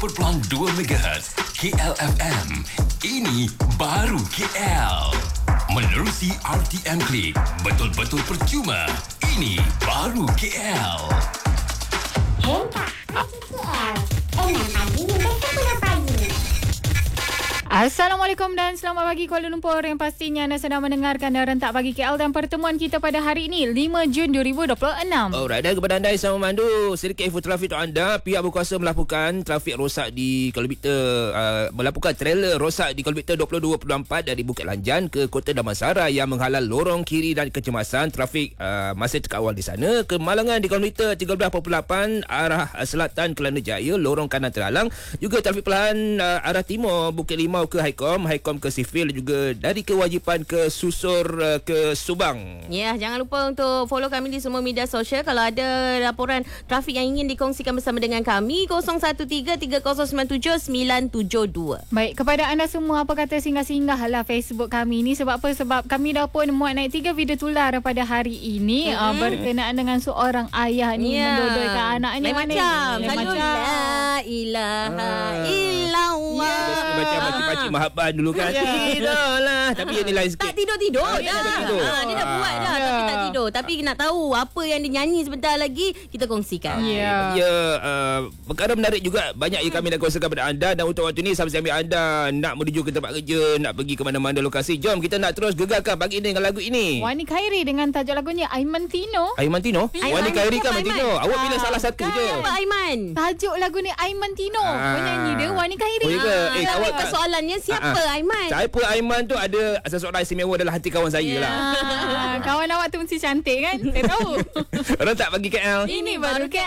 MHz KLFM. Ini baru KL. Menerusi RTM Klik. Betul-betul percuma. Ini baru KL. Hentak pagi KL. 6 pagi hingga 10 pagi. Assalamualaikum dan selamat pagi Kuala Lumpur. Yang pastinya anda sedang mendengarkan Rentak Pagi KL dan pertemuan kita pada hari ini 5 Jun 2026. Alright, dan kepada anda yang sama memandu sedikit info trafik untuk anda. Pihak berkuasa melaporkan trafik rosak di kilometer melaporkan trailer rosak di kilometer 22.4 dari Bukit Lanjan ke Kota Damansara yang menghalau lorong kiri dan kecemasan trafik masih terkawal di sana. Kemalangan di kilometer 13.8 arah selatan Kelana Jaya, lorong kanan terhalang. Juga trafik perlahan arah timur Bukit Limau ke Haikom ke Sifil, juga dari Kewajipan ke Susur ke Subang. Ya, jangan lupa untuk follow kami di semua media sosial. Kalau ada laporan trafik yang ingin dikongsikan bersama dengan kami, 0133097972. Baik, kepada anda semua, apa kata singgah-singgahlah Facebook kami ni. Sebab apa? Sebab kami dah pun muat naik 3 video tular pada hari ini berkenaan dengan seorang ayah ni mendodoikan anaknya. Lain macam. La ilaha illallah. Macam pakcik mahabban dulu kan. Tidurlah. Tapi yang ni lain sikit. Tak tidur-tidur dah. Dia dah buat dah tapi tak tidur. Tapi nak tahu apa yang dia nyanyi sebentar lagi, kita kongsikan. Perkara menarik juga. Banyak yang kami nak kongsikan kepada anda. Dan untuk waktu ni, sambil anda nak menuju ke tempat kerja, nak pergi ke mana-mana lokasi, jom kita nak terus gegarkan pagi ini dengan lagu ini. Wani Khairi dengan tajuk lagunya Aiman Tino. Aiman Tino? Wani Khairi kan Aiman Tino? Awak pilih salah satu je. Siapa Aiman? Tajuk lagu ni Aiman Tino. Penyanyi dia Wani Khairi. Awak kat soalannya siapa Aiman? Siapa Aiman tu ada seseorang istimewa dalam hati kawan saya lah. Kawan awak tu mesti cantik kan? Saya tahu. Rentak Pagi KL. Ini baru KL.